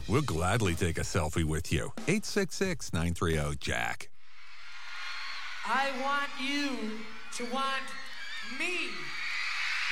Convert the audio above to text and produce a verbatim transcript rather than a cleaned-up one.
We'll gladly take a selfie with you. eight six six, nine three zero, Jack. I want you to want me.